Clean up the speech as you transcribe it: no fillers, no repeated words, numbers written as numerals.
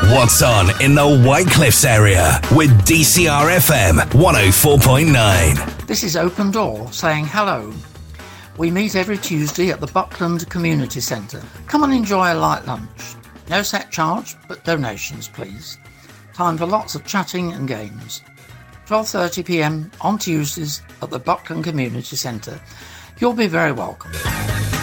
What's on in the White Cliffs area with DCR FM 104.9. This is Open Door saying hello. We meet every Tuesday at the Buckland Community Centre. Come and enjoy a light lunch. No set charge, but donations please. Time for lots of chatting and games. 12:30 p.m. on Tuesdays at the Buckland Community Centre. You'll be very welcome.